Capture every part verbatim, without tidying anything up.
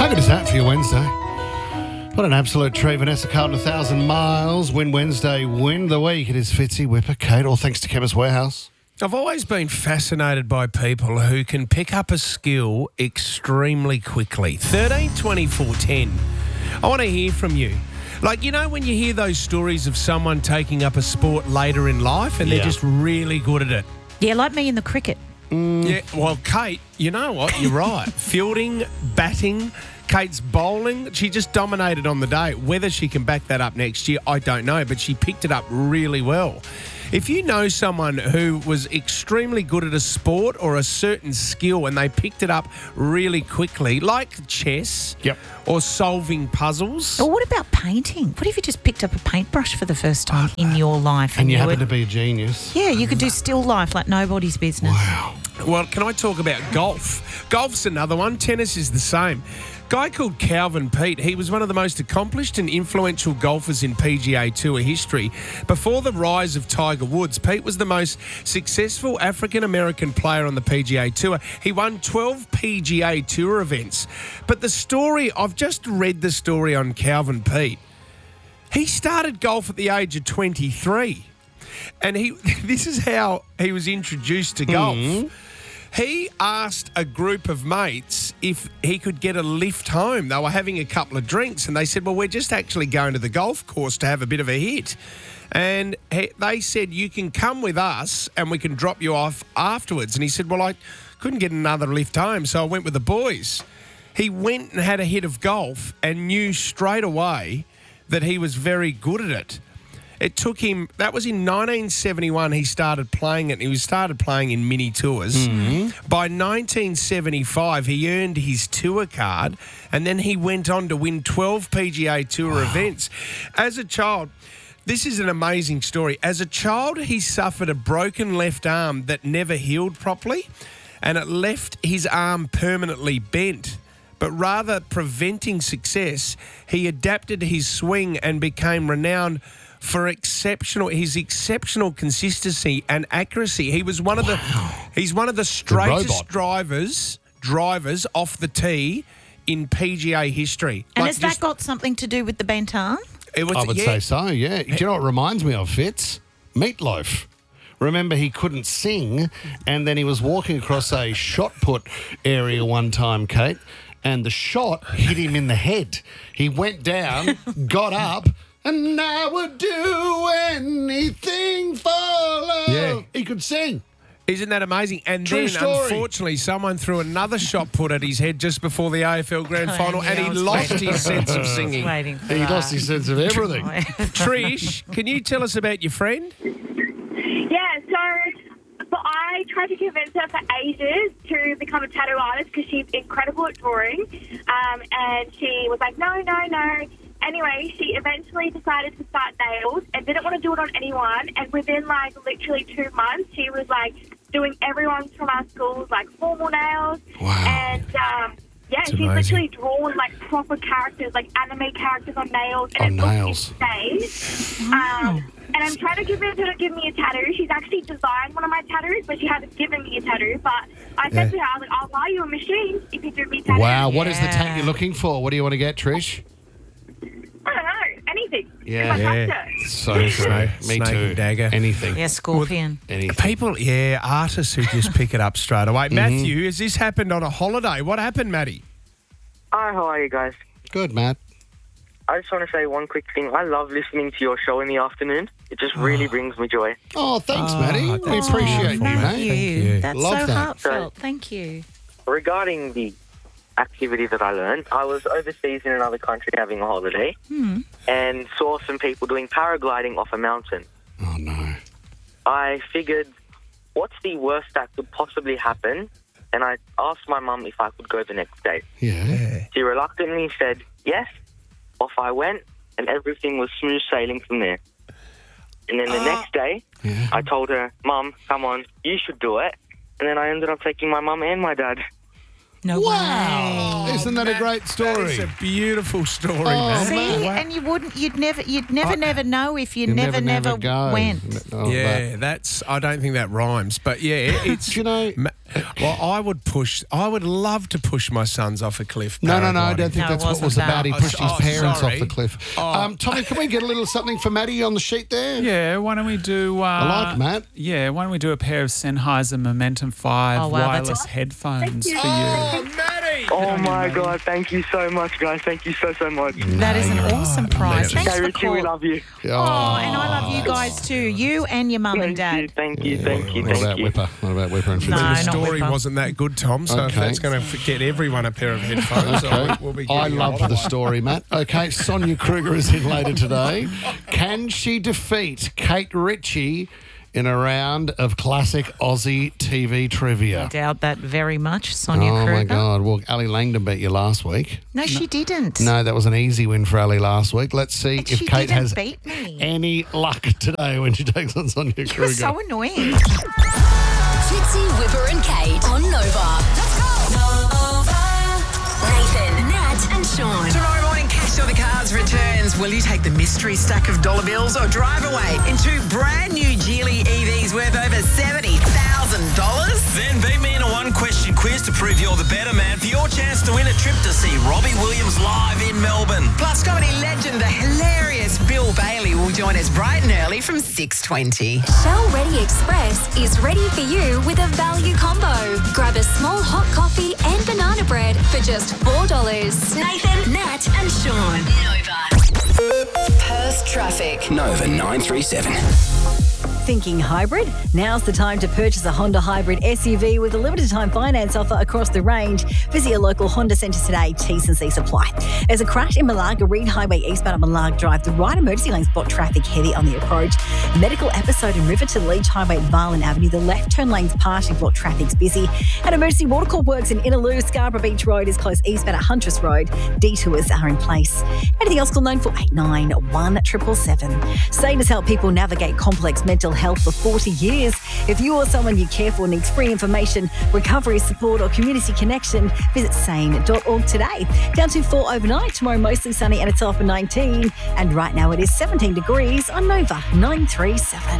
How good is that for your Wednesday? What an absolute treat. Vanessa Carlton, a thousand miles. Win Wednesday, win the week. It is Fitzy, Whipper, Kate, all thanks to Chemist Warehouse. I've always been fascinated by people who can pick up a skill extremely quickly. thirteen twenty-four ten. I want to hear from you. Like, you know, when you hear those stories of someone taking up a sport later in life and they're Yeah. just really good at it. Yeah, like me in the cricket. Yeah, well, Kate, you know what? You're right. Fielding, batting, Kate's bowling. She just dominated on the day. Whether she can back that up next year, I don't know, but she picked it up really well. If you know someone who was extremely good at a sport or a certain skill and they picked it up really quickly, like chess Yep. or solving puzzles. Or what about painting? What if you just picked up a paintbrush for the first time in your life? And you were- happen to be a genius. Yeah, you could do still life like nobody's business. Wow. Well, can I talk about golf? Golf's another one. Tennis is the same. Guy called Calvin Peete, he was one of the most accomplished and influential golfers in P G A Tour history. Before the rise of Tiger Woods, Peete was the most successful African-American player on the P G A Tour. He won twelve P G A Tour events. But the story, I've just read the story on Calvin Peete. He started golf at the age of twenty-three. And he this is how he was introduced to golf. Mm-hmm. He asked a group of mates if he could get a lift home. They were having a couple of drinks and they said, well, we're just actually going to the golf course to have a bit of a hit. And he, they said, you can come with us and we can drop you off afterwards. And he said, well, I couldn't get another lift home, so I went with the boys. He went and had a hit of golf and knew straight away that he was very good at it. It took him, that was in nineteen seventy-one, he started playing it. He started playing in mini tours. Mm-hmm. By nineteen seventy-five, he earned his tour card and then he went on to win twelve P G A Tour wow. events. As a child, this is an amazing story. As a child, he suffered a broken left arm that never healed properly and it left his arm permanently bent. But rather preventing success, he adapted his swing and became renowned for exceptional his exceptional consistency and accuracy. He was one of wow. the he's one of the straightest the drivers drivers off the tee in P G A history. And like has that got something to do with the bent arm? It was, I would yeah. say so, yeah. Do you know what it reminds me of, Fitz? Meatloaf. Remember, he couldn't sing, and then he was walking across a shot put area one time, Kate, and the shot hit him in the head. He went down, got up, and I would do anything for love. Yeah. He could sing. Isn't that amazing? And True then, story. unfortunately, someone threw another shot put at his head just before the A F L Grand Oh, Final, yeah, and I he was lost waiting his for sense that. of singing. Waiting for He that. lost his sense of everything. Trish, can you tell us about your friend? Yeah, so, so I tried to convince her for ages to become a tattoo artist because she's incredible at drawing. Um, and she was like, no, no, no. Anyway, she eventually decided to start nails and didn't want to do it on anyone. And within, like, literally two months, she was, like, doing everyone's from our schools, like, formal nails. Wow. And, um, yeah, That's she's amazing. literally drawn, like, proper characters, like anime characters on nails. And On it nails. looks insane. Um, and I'm trying to get her to give me a tattoo. She's actually designed one of my tattoos, but she hasn't given me a tattoo. But I said Yeah. to her, I was like, I'll buy you a machine if you do me tattoos. Wow, what is the Yeah. tat you're looking for? What do you want to get, Trish? I don't know, anything. Yeah. If I Yeah. touch it. So true. Snake- Me snake too. and dagger. Anything. Yeah, scorpion. Anything. People, yeah, artists who just pick it up straight away. Mm-hmm. Matthew, has this happened on a holiday? What happened, Matty? Hi, how are you guys? Good, Matt. I just want to say one quick thing. I love listening to your show in the afternoon. It just really brings me joy. Oh, thanks, Oh, Matty. We that's appreciate you, beautiful, Thank mate. you. you. That's Love so that. heartfelt. Thank you. Regarding the activity that I learned, I was overseas in another country having a holiday Hmm. and saw some people doing paragliding off a mountain. Oh, no. I figured, what's the worst that could possibly happen? And I asked my mum if I could go the next day. Yeah. She reluctantly said yes. Off I went, and everything was smooth sailing from there. And then the next day, Yeah. I told her, Mum, come on, you should do it. And then I ended up taking my mum and my dad. No Wow. way. Isn't that a great That story? is a beautiful story, Oh, man. See, man. and you wouldn't, you'd never, you'd never, never know if you, You never, never, go. went. Oh, Yeah, that's. I don't think that rhymes, but yeah, it's. Do you know, Ma- Well, I would push. I would love to push my sons off a cliff. No, no, no, I don't paragliding. think No, that's it what was wasn't about. that. He pushed his Oh, parents sorry. off the cliff. Oh. Um, Tommy, can we get a little something for Maddie on the sheet there? Yeah, why don't we do... Uh, I like Matt. Yeah, why don't we do a pair of Sennheiser Momentum five Oh, wow, that's- wireless headphones you. for you? Oh, Maddie! Oh my God! Thank you so much, guys. Thank you so so much. That is an awesome prize. Thanks Hey, for Richie, we calling. love you. Oh, and I love you guys too. You and your mum and Thank you, dad. thank you, thank you, What thank about you. Whipper? What about Whipper and No, Fitzy? The not story Whipper. wasn't that good, Tom. So if Okay. that's going to get everyone a pair of headphones, Okay. we'll, we'll be. I getting love a lot the of story, Matt. Okay, Sonia Kruger is in later today. Can she defeat Kate Ritchie in a round of classic Aussie T V trivia? Doubt that very much, Sonia Oh, Kruger. my God. Well, Ali Langdon beat you last week. No, she didn't. No, that was an easy win for Ali last week. Let's see But if she Kate didn't has beat me. any luck today when she takes on Sonia You're Kruger. so annoying. Fitzy, Whipper and Kate on Nova. Let's go. Nova. Nathan, Nat and Sean. Tomorrow morning, Cash or the Cards returns. Will you take the mystery stack of dollar bills or drive away in two brand new Geely E Vs worth over seventy thousand dollars? Then beat me in a one-question quiz to prove you're the better man for your chance to win a trip to see Robbie Williams live in Melbourne. Plus, comedy legend, the hilarious Bill Bailey will join us bright and early from six twenty. Shell Ready Express is ready for you with a value combo. Grab a small hot coffee and banana bread for just four dollars. Nathan, Nat and Sean. Nova. Perth traffic. Nova nine three seven. Thinking hybrid? Now's the time to purchase a Honda Hybrid S U V with a limited time finance offer across the range. Visit your local Honda centre today. T's and C's apply. There's a crash in Malaga, Reed Highway eastbound on Malaga Drive. The right emergency lanes block traffic heavy on the approach. Medical episode in Riverton Leach Highway at Varlin Avenue. The left turn lanes partially block traffic's busy. And emergency water core works in Innaloo. Scarborough Beach Road is closed eastbound at Huntress Road. Detours are in place. Anything else, call nine four eight nine, one seven seven seven. Sane has helped people navigate complex mental health for forty years. If you or someone you care for needs free information, recovery support or community connection, visit sane dot org today. Down to four overnight, tomorrow mostly sunny and it's off for nineteen. And right now it is seventeen degrees on Nova nine three seven.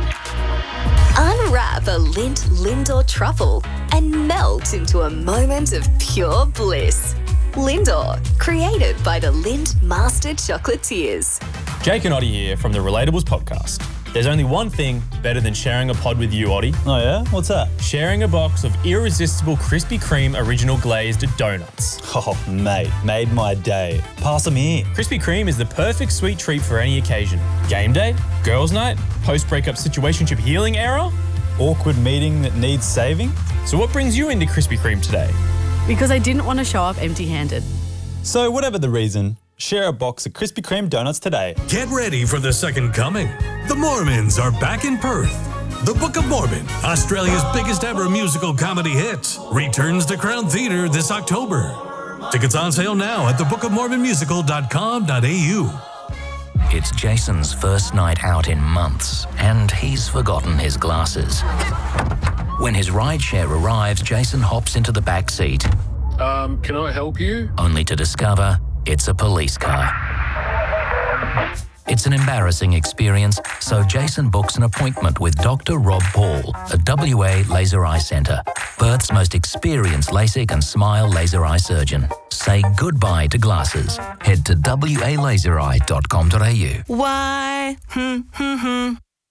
Unwrap a Lindt Lindor truffle and melt into a moment of pure bliss. Lindor, created by the Lindt Master Chocolatiers. Jake and Oddie here from the Relatables podcast. There's only one thing better than sharing a pod with you, Oddie. Oh yeah? What's that? Sharing a box of irresistible Krispy Kreme original glazed donuts. Oh, mate, made my day. Pass them here. Krispy Kreme is the perfect sweet treat for any occasion. Game day, girls' night, post-breakup situationship healing era. Awkward meeting that needs saving. So what brings you into Krispy Kreme today? Because I didn't want to show up empty-handed. So whatever the reason, share a box of Krispy Kreme donuts today. Get ready for the second coming. The Mormons are back in Perth. The Book of Mormon, Australia's biggest ever musical comedy hit, returns to Crown Theatre this October. Tickets on sale now at the book of mormon musical dot com dot a u. It's Jason's first night out in months, and he's forgotten his glasses. When his rideshare arrives, Jason hops into the back seat, Um, can I help you? only to discover it's a police car. It's an embarrassing experience, so Jason books an appointment with Doctor Rob Paul at W A Laser Eye Centre, Perth's most experienced LASIK and smile laser eye surgeon. Say goodbye to glasses. Head to w a laser eye dot com dot a u. Why? Hmm, hmm, hmm.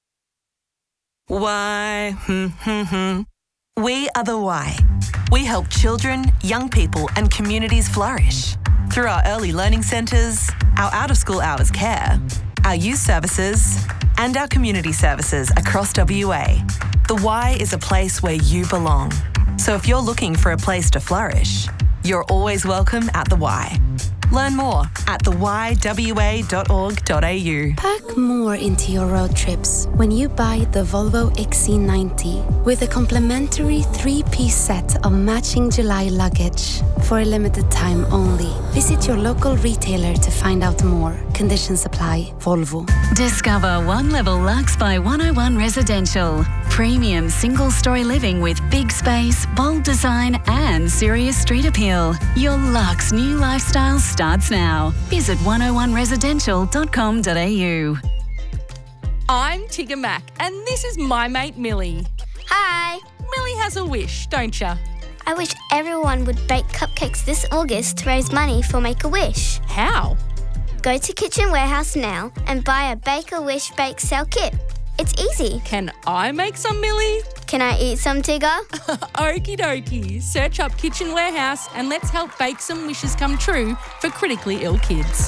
Why? Hmm, hmm, hmm. We are the Why. We help children, young people and communities flourish through our early learning centres, our out-of-school hours care, our youth services and our community services across W A. The Y is a place where you belong. So if you're looking for a place to flourish, you're always welcome at the Y. Learn more at the y w a dot org dot a u. Pack more into your road trips when you buy the Volvo X C ninety with a complimentary three-piece set of matching July luggage for a limited time only. Visit your local retailer to find out more. Conditions apply. Volvo. Discover One Level Lux by one oh one Residential. Premium single-story living with big space, bold design and serious street appeal. Your Lux new lifestyle starts now. Visit one oh one residential dot com dot a u. I'm Tigger Mac, and this is my mate Millie. Hi. Millie has a wish, don't ya? I wish everyone would bake cupcakes this August to raise money for Make-A-Wish. How? Go to Kitchen Warehouse now and buy a Bake-A-Wish bake sale kit. It's easy. Can I make some, Millie? Can I eat some, Tigger? Okie dokie. Search up Kitchen Warehouse and let's help bake some wishes come true for critically ill kids.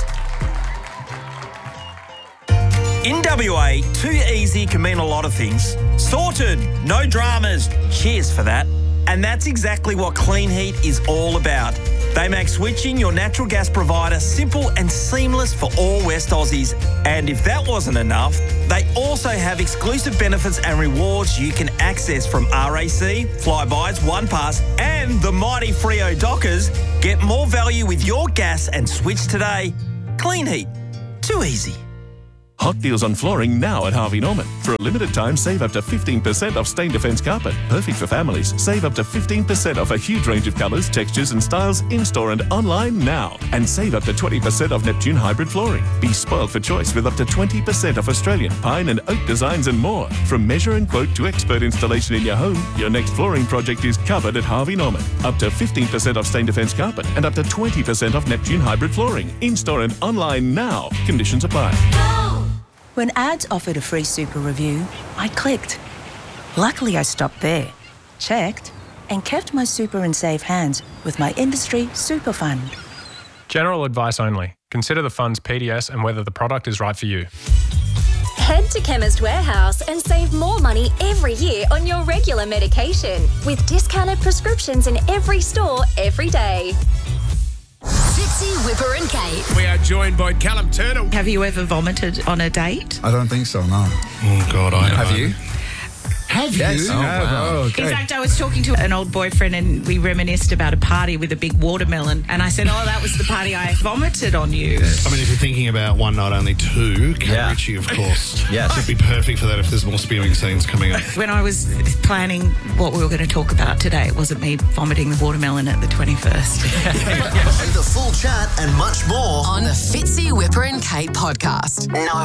In W A, too easy can mean a lot of things. Sorted, no dramas. Cheers for that. And that's exactly what Clean Heat is all about. They make switching your natural gas provider simple and seamless for all West Aussies. And if that wasn't enough, they also have exclusive benefits and rewards you can access from R A C, Flybuys, OnePass, and the mighty Freo Dockers. Get more value with your gas and switch today. Clean Heat. Too easy. Hot deals on flooring now at Harvey Norman. For a limited time, save up to fifteen percent off Stain Defence carpet. Perfect for families. Save up to fifteen percent off a huge range of colours, textures and styles in-store and online now. And save up to twenty percent off Neptune hybrid flooring. Be spoiled for choice with up to twenty percent off Australian, pine and oak designs and more. From measure and quote to expert installation in your home, your next flooring project is covered at Harvey Norman. Up to fifteen percent off Stain Defence carpet and up to twenty percent off Neptune hybrid flooring. In-store and online now. Conditions apply. When ads offered a free super review, I clicked. Luckily, I stopped there, checked, and kept my super in safe hands with my industry super fund. General advice only. Consider the fund's P D S and whether the product is right for you. Head to Chemist Warehouse and save more money every year on your regular medication with discounted prescriptions in every store every day. Fitzy, Whipper and Kate. We are joined by Callum Turner. Have you ever vomited on a date? I don't think so, no. Oh, God, I Have know. you? Have Yes, you? I have. Oh, okay. In fact, I was talking to an old boyfriend and we reminisced about a party with a big watermelon. And I said, oh, that was the party I vomited on you. I mean, if you're thinking about one night only two, Kate Yeah. Ritchie, of course. Yes. Should be perfect for that if there's more spewing scenes coming up. When I was planning what we were going to talk about today, it wasn't me vomiting the watermelon at the twenty-first. The full chat and much more on the Fitzy, Whipper and Kate podcast. No